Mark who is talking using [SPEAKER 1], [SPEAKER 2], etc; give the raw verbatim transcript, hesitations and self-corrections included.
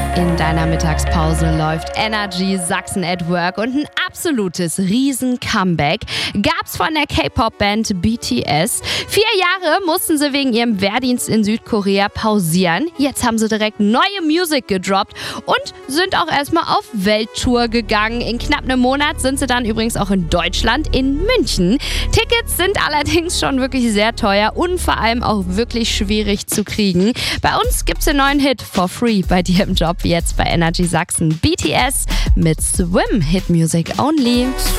[SPEAKER 1] In deiner Mittagspause läuft Energy Sachsen at Work und ein absolutes Riesen-Comeback gab's von der K-Pop-Band B T S. Vier Jahre mussten sie wegen ihrem Wehrdienst in Südkorea pausieren. Jetzt haben sie direkt neue Musik gedroppt und sind auch erstmal auf Welttour gegangen. In knapp einem Monat sind sie dann übrigens auch in Deutschland, in München. Tickets sind allerdings schon wirklich sehr teuer und vor allem auch wirklich schwierig zu kriegen. Bei uns gibt's den neuen Hit for free bei dir im Job. Jetzt bei Energy Sachsen. B T S mit Swim, Hit Music Only.